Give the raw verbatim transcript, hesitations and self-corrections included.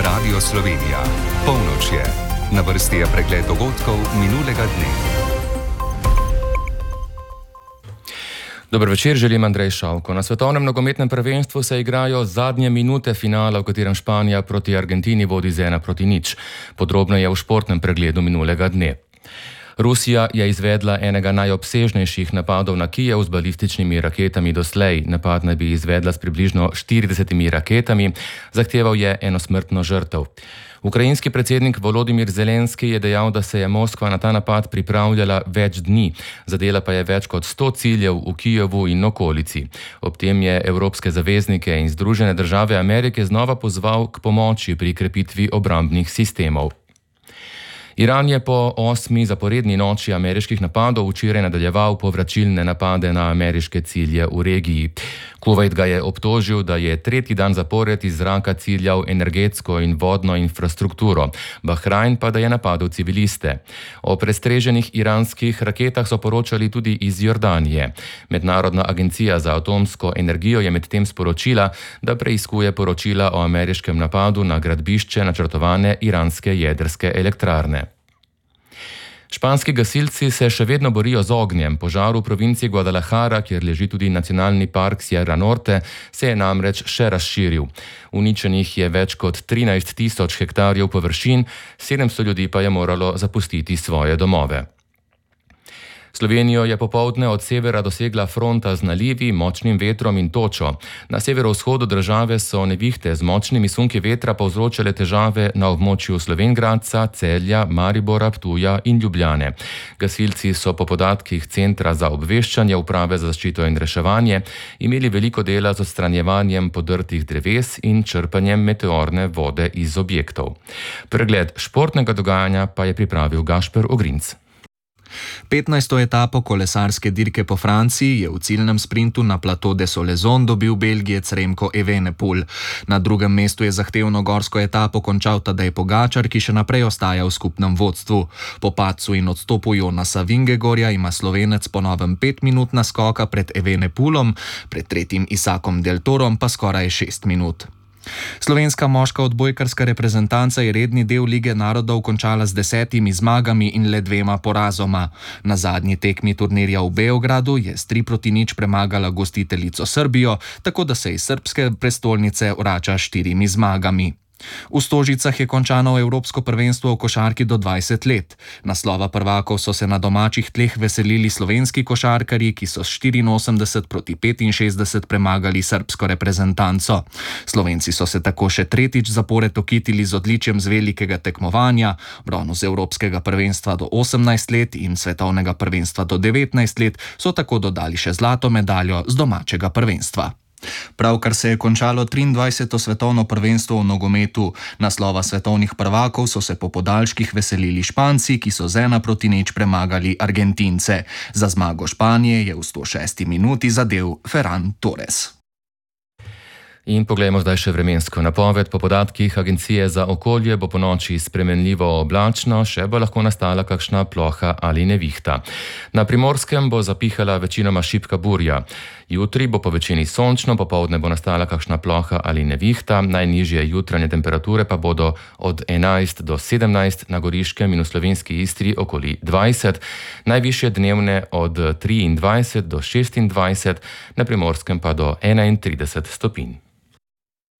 Radio Slovenija. Polnoč je. Na vrsti je pregled dogodkov minulega dne. Dober večer, želim Andrej Šavko. Na svetovnem nogometnem prvenstvu se igrajo zadnje minute finala, v katerem Španija proti Argentini vodi z ena proti nič. Podrobno je v športnem pregledu minulega dne. Rusija je izvedla enega najobsežnejših napadov na Kijev z balističnimi raketami doslej. Napad naj bi izvedla s približno štiridesetimi raketami, zahteval je eno smrtno žrtev. Ukrajinski predsednik Volodimir Zelenski je dejal, da se je Moskva na ta napad pripravljala več dni, zadela pa je več kot sto ciljev v Kijevu in okolici. Ob tem je evropske zaveznike in Združene države Amerike znova pozval k pomoči pri krepitvi obrambnih sistemov. Iran je po osmi zaporedni noči ameriških napadov včeraj nadaljeval povračilne napade na ameriške cilje v regiji. Kuvajt ga je obtožil, da je tretji dan zapored iz zraka ciljal energetsko in vodno infrastrukturo, Bahrajn pa da je napadel civiliste. O prestreženih iranskih raketah so poročali tudi iz Jordanije. Mednarodna agencija za atomsko energijo je medtem sporočila, da preiskuje poročila o ameriškem napadu na gradbišče načrtovane iranske jedrske elektrarne. Španski gasilci se še vedno borijo z ognjem. Požar v provinciji Guadalajara, kjer leži tudi nacionalni park Sierra Norte, se je namreč še razširil. Uničenih je več kot trinajst tisoč hektarjev površin, sedemsto ljudi pa je moralo zapustiti svoje domove. Slovenijo je popoldne od severa dosegla fronta z nalivi, močnim vetrom in točo. Na severovzhodu države so nevihte z močnimi sunki vetra povzročale težave na območju Slovenj Gradca, Celja, Maribora, Ptuja in Ljubljane. Gasilci so po podatkih Centra za obveščanje Uprave za zaščito in reševanje imeli veliko dela z odstranjevanjem podrtih dreves in črpanjem meteorne vode iz objektov. Pregled športnega dogajanja pa je pripravil Gašper Ogrinc. petnajsto etapo kolesarske dirke po Franciji je v ciljnem sprintu na Plateau de Solaizon dobil Belgijec Remco Evenepoel. Na drugem mestu je zahtevno gorsko etapo končal Tadej Pogačar, ki še naprej ostaja v skupnem vodstvu. Po padcu in odstopu Jonasa Vingegorja ima Slovenec po novem pet minut naskoka pred Evenepoelom, pred tretjim Isakom Del Torom pa skoraj šest minut. Slovenska moška odbojkarska reprezentanca je redni del Lige narodov končala z desetimi zmagami in le dvema porazoma. Na zadnji tekmi turnirja v Beogradu je s tri proti nič premagala gostiteljico Srbijo, tako da se iz srbske prestolnice vrača s štirimi zmagami. V Stožicah je končano Evropsko prvenstvo v košarki do dvajset let. Naslova prvakov so se na domačih tleh veselili slovenski košarkarji, ki so s štiriinosemdeset proti petinšestdeset premagali srbsko reprezentanco. Slovenci so se tako še tretjič zapored okitili z odličjem z velikega tekmovanja, bron z Evropskega prvenstva do osemnajst let in svetovnega prvenstva do devetnajst let, so tako dodali še zlato medaljo z domačega prvenstva. Pravkar se je končalo triindvajseto svetovno prvenstvo v nogometu. Naslova svetovnih prvakov so se po podaljških veselili Španci, ki so z ena proti nič premagali Argentince. Za zmago Španije je v sto šesti minuti zadel Ferran Torres. In poglejmo zdaj še vremensko napoved. Po podatkih Agencije za okolje bo ponoči spremenljivo oblačno, še bo lahko nastala kakšna ploha ali nevihta. Na Primorskem bo zapihala večinoma šibka burja. Jutri bo po večini sončno, popoldne bo nastala kakšna ploha ali nevihta, najnižje jutranje temperature pa bodo od enajst do sedemnajst, na Goriškem in v slovenski Istri okoli dvajset, najvišje dnevne od triindvajset do šestindvajset, na Primorskem pa do enaintrideset stopinj.